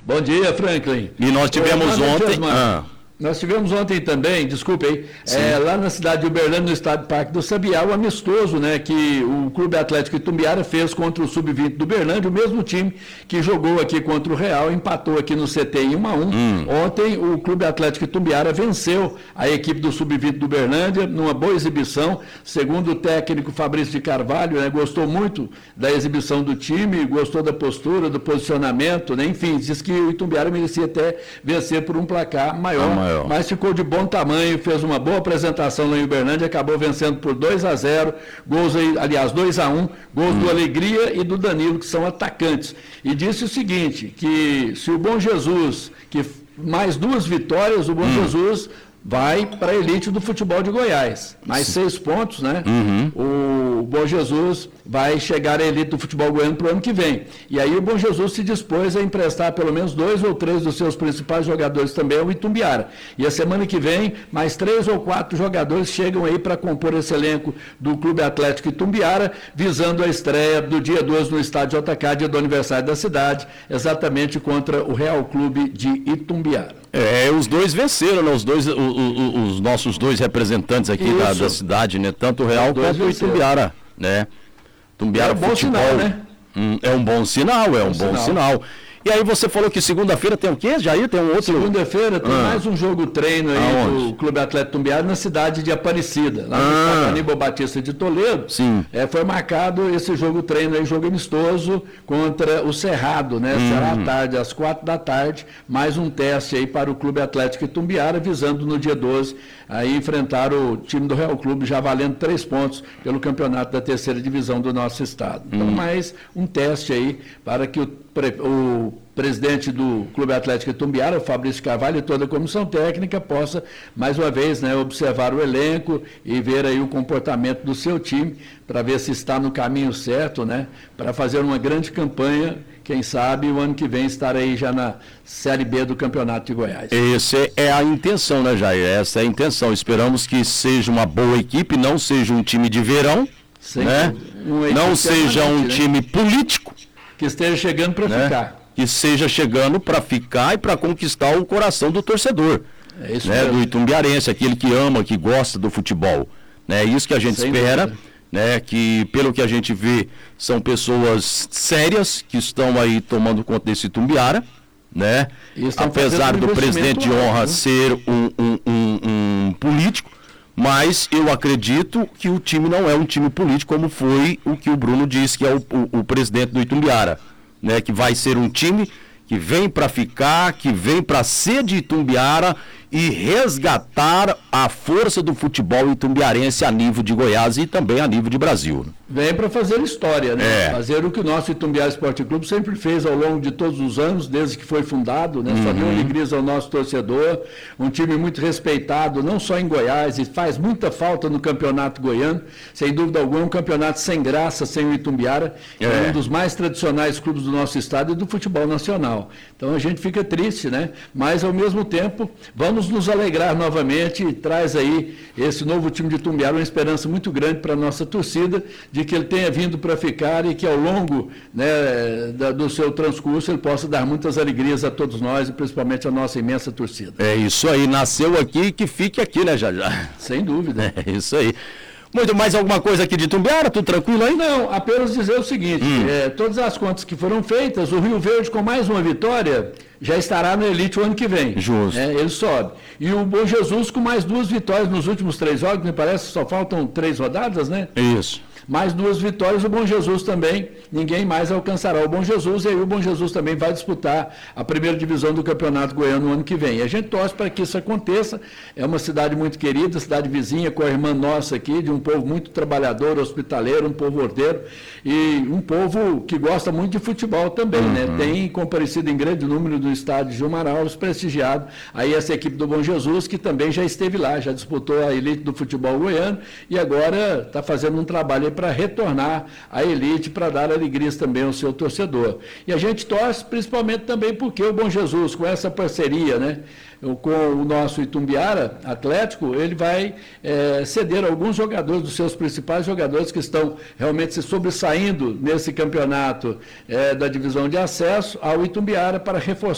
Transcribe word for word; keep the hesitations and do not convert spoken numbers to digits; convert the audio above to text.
Bom dia, Franklin. E nós tivemos Ô, ontem... Ah. Nós tivemos ontem também, desculpe aí, é, lá na cidade de Uberlândia, no estádio Parque do Sabiá, o amistoso, né, que o Clube Atlético Itumbiara fez contra o sub vinte do Uberlândia, o mesmo time que jogou aqui contra o Real, empatou aqui no C T em um a um. Hum. Ontem o Clube Atlético Itumbiara venceu a equipe do sub vinte do Uberlândia numa boa exibição, segundo o técnico Fabrício de Carvalho, né, gostou muito da exibição do time, gostou da postura, do posicionamento, né, enfim, diz que o Itumbiara merecia até vencer por um placar maior. Ah, mas ficou de bom tamanho, fez uma boa apresentação lá em Uberlândia, acabou vencendo por dois a zero, gols aí, aliás, dois a um, gols hum. do Alegria e do Danilo, que são atacantes. E disse o seguinte, que se o Bom Jesus, que mais duas vitórias, o Bom hum. Jesus vai para a elite do futebol de Goiás. Mais seis pontos, né? Uhum. O Bom Jesus vai chegar à elite do futebol goiano para o ano que vem. E aí o Bom Jesus se dispôs a emprestar pelo menos dois ou três dos seus principais jogadores também ao Itumbiara. E a semana que vem, mais três ou quatro jogadores chegam aí para compor esse elenco do Clube Atlético Itumbiara, visando a estreia do dia doze no estádio J K, dia do aniversário da cidade, exatamente contra o Real Clube de Itumbiara. É, os dois venceram, né? Os dois, o, o, os nossos dois representantes aqui da, da cidade, né? Tanto o Real quanto o Itumbiara, né? Itumbiara é um bom futebol, sinal, né? Hum, é um bom sinal, é um, um bom sinal. sinal. E aí você falou que segunda-feira tem o quê, Jair? Tem um outro... Segunda-feira tem ah. mais um jogo treino aí Aonde? do Clube Atlético Itumbiara na cidade de Aparecida, lá no ah. estado Aníbal Batista de Toledo. Sim. É, foi marcado esse jogo treino aí, jogo amistoso contra o Cerrado, né? Hum. Será à tarde, às quatro da tarde, mais um teste aí para o Clube Atlético Itumbiara, visando no dia doze aí enfrentar o time do Real Clube, já valendo três pontos pelo campeonato da terceira divisão do nosso estado. Então, hum. mais um teste aí para que o, o presidente do Clube Atlético Itumbiara, o Fabrício Carvalho, e toda a comissão técnica possa, mais uma vez, né, observar o elenco e ver aí o comportamento do seu time, para ver se está no caminho certo, né, para fazer uma grande campanha, quem sabe o ano que vem estar aí já na Série B do Campeonato de Goiás. Essa é a intenção, né, Jair? Essa é a intenção. Esperamos que seja uma boa equipe, não seja um time de verão, Sem né? Não seja um né? time político. Que esteja chegando para né? ficar. Que seja chegando para ficar e para conquistar o coração do torcedor. É isso né? Do itumbiarense, aquele que ama, que gosta do futebol. É isso que a gente Sem espera. Dúvida. Né, que pelo que a gente vê são pessoas sérias que estão aí tomando conta desse Itumbiara, né? Apesar do presidente de honra né? ser um, um, um, um político, mas eu acredito que o time não é um time político como foi o que o Bruno disse que é o, o, o presidente do Itumbiara, né? Que vai ser um time que vem para ficar, que vem para ser de Itumbiara e resgatar a força do futebol itumbiarense a nível de Goiás e também a nível de Brasil. Vem para fazer história, né? É. Fazer o que o nosso Itumbiara Esporte Clube sempre fez ao longo de todos os anos, desde que foi fundado, né? Uhum. Só deu alegrias ao nosso torcedor, um time muito respeitado, não só em Goiás, e faz muita falta no campeonato goiano, sem dúvida alguma, um campeonato sem graça, sem o Itumbiara, que é. é um dos mais tradicionais clubes do nosso estado e do futebol nacional. Então a gente fica triste, né? Mas ao mesmo tempo, vamos nos alegrar novamente e traz aí esse novo time de Itumbiara uma esperança muito grande para a nossa torcida, de que ele tenha vindo para ficar e que ao longo né, da, do seu transcurso ele possa dar muitas alegrias a todos nós e principalmente a nossa imensa torcida. É isso aí, nasceu aqui e que fique aqui, né, já já. Sem dúvida. É isso aí. Muito mais alguma coisa aqui de Itumbiara? Tudo tranquilo aí? Não, apenas dizer o seguinte, hum. é, todas as contas que foram feitas, o Rio Verde com mais uma vitória já estará na elite o ano que vem. Justo. É, ele sobe. E o Bom Jesus com mais duas vitórias nos últimos três jogos, me parece que só faltam três rodadas, né? Isso. Mais duas vitórias, o Bom Jesus também, ninguém mais alcançará o Bom Jesus, e aí o Bom Jesus também vai disputar a primeira divisão do Campeonato Goiano no ano que vem. E a gente torce para que isso aconteça, é uma cidade muito querida, cidade vizinha com a irmã nossa aqui, de um povo muito trabalhador, hospitaleiro, um povo ordeiro, e um povo que gosta muito de futebol também, uhum. né? Tem comparecido em grande número do estádio de Gilmar Alves, prestigiado aí essa equipe do Bom Jesus, que também já esteve lá, já disputou a elite do futebol goiano, e agora está fazendo um trabalho aí para retornar à elite, para dar alegrias também ao seu torcedor. E a gente torce principalmente também porque o Bom Jesus, com essa parceria, né, com o nosso Itumbiara Atlético, ele vai é, ceder alguns jogadores, dos seus principais jogadores que estão realmente se sobressaindo nesse campeonato é, da divisão de acesso ao Itumbiara para reforçar